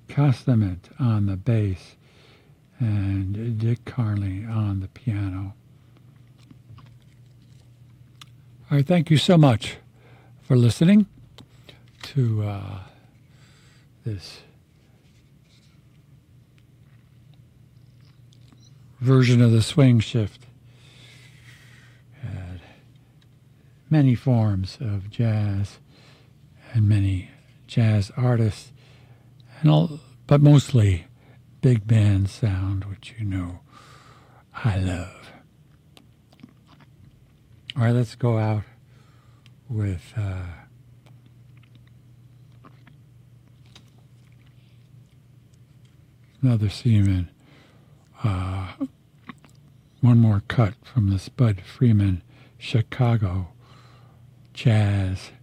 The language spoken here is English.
Costement on the bass, and Dick Carney on the piano. All right, thank you so much for listening to this version of the swing shift. Had many forms of jazz and many jazz artists, and all, but mostly big band sound, which you know I love. All right, let's go out with another Seaman. One more cut from the Spud Freeman Chicago Jazz